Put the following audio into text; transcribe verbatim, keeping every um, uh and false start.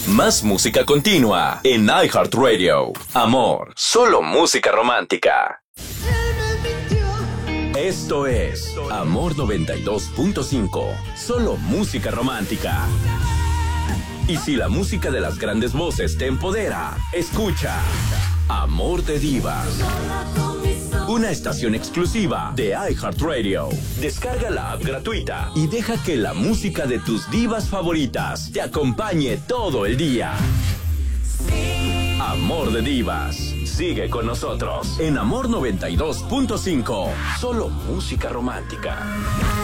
Más música continua en iHeartRadio. Amor, solo música romántica. Esto es Amor noventa y dos punto cinco, solo música romántica. Y si la música de las grandes voces te empodera, escucha Amor de Divas, una estación exclusiva de iHeartRadio. Descarga la app gratuita y deja que la música de tus divas favoritas te acompañe todo el día. Amor de Divas. Sigue con nosotros en Amor noventa y dos punto cinco, solo música romántica.